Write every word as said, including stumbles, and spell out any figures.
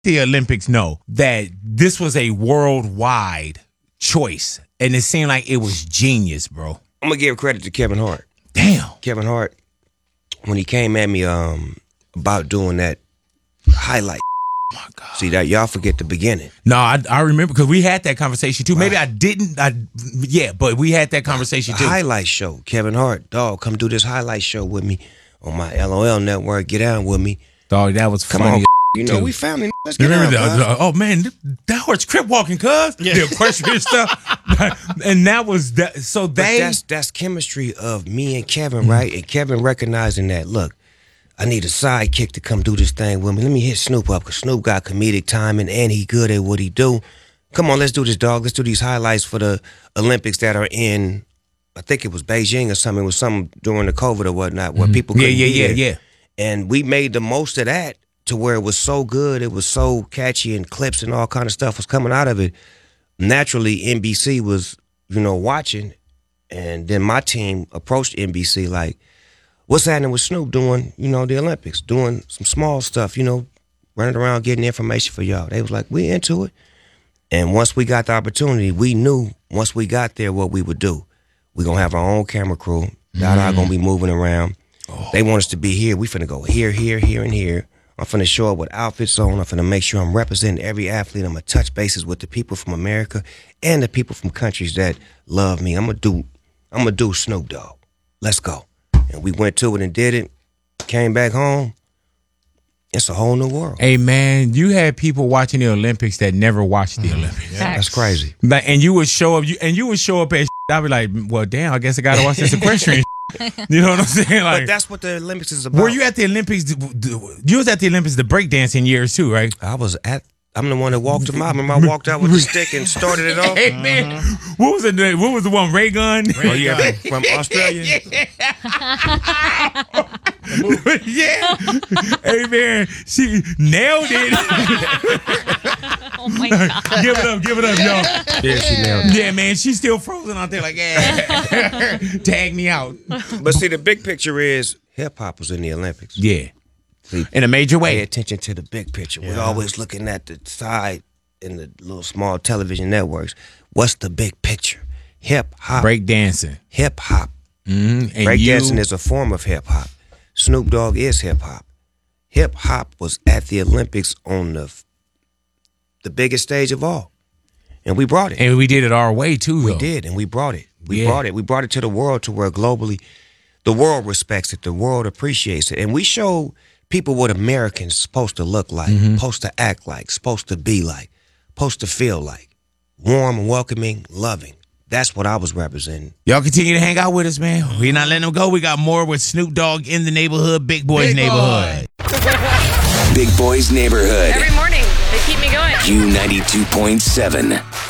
the Olympics know that this was a worldwide choice, and it seemed like it was genius, bro. I'm gonna give credit to Kevin Hart. Damn, Kevin Hart, when he came at me um, about doing that highlight. Oh my God. See that y'all forget the beginning. No, I, I remember because we had that conversation too. Right. Maybe I didn't. I yeah, but we had that conversation the too. Highlight show. Kevin Hart, dog, come do this highlight show with me on my L O L network. Get down with me, dog. That was come funny. on. You know, we family. Let's get Remember out, the, the, oh man, that horse crip walking, cuz yeah. The equestrian stuff, and that was that. So they but that's that's chemistry of me and Kevin, mm-hmm. right? And Kevin recognizing that. Look, I need a sidekick to come do this thing with me. Let me hit Snoop up because Snoop got comedic timing and he good at what he do. Come on, let's do this, dog. Let's do these highlights for the Olympics that are in. I think it was Beijing or something. It was something during the COVID or whatnot where mm-hmm. people couldn't yeah, yeah, be yeah, there. yeah. And we made the most of that. To where it was so good, it was so catchy, and clips and all kind of stuff was coming out of it. Naturally, N B C was, you know, watching, and then my team approached N B C like, "What's happening with Snoop doing, you know, the Olympics, doing some small stuff, you know, running around getting information for y'all?" They was like, "We into it." And once we got the opportunity, we knew once we got there what we would do. We gonna have our own camera crew. Dada mm. gonna be moving around. Oh. They want us to be here. We finna go here, here, here, and here. I'm finna show up with outfits on. I'm finna make sure I'm representing every athlete. I'm gonna touch bases with the people from America and the people from countries that love me. I'm gonna do, I'm gonna do Snoop Dogg. Let's go. And we went to it and did it. Came back home. It's a whole new world. Hey man, you had people watching the Olympics that never watched the mm. Olympics. Yeah, that's crazy. Like, and you would show up, you and you would show up at. I'd be like, well, damn, I guess I gotta watch this equestrian. You know what I'm saying? Like, but that's what the Olympics is about. Were you at the Olympics? You was at the Olympics, the breakdancing years too, right? I was at. I'm the one that walked them out. Remember, I walked out with the stick and started it off. Hey man, uh-huh. what was the what was the one? Ray Gun? Ray oh yeah, Gun. From Australia. Yeah. Hey man, she nailed it. Oh my God. Give it up, give it up, y'all. Yeah, she nailed it. Yeah, man, she's still frozen out there like, yeah. Tag me out. But see, the big picture is hip hop was in the Olympics. Yeah. See, in a major way. Pay attention to the big picture. Yeah. We're always looking at the side in the little small television networks. What's the big picture? Hip hop. Break dancing. Hip hop. Mm-hmm. Break you... dancing is a form of hip hop. Snoop Dogg is hip hop. Hip hop was at the Olympics on the the biggest stage of all, and we brought it. And we did it our way too. We though. did, and we brought it. We yeah. brought it. We brought it to the world to where globally, the world respects it. The world appreciates it, and we show people what Americans supposed to look like, mm-hmm. supposed to act like, supposed to be like, supposed to feel like. Warm, welcoming, loving. That's what I was representing. Y'all continue to hang out with us, man. We're not letting them go. We got more with Snoop Dogg in the neighborhood, Big Boy's Big Neighborhood. Big Boy's Neighborhood. Every morning, they keep me going. Q ninety-two point seven.